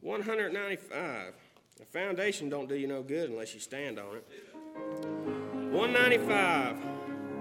195. The foundation don't do you no good unless you stand on it. 195.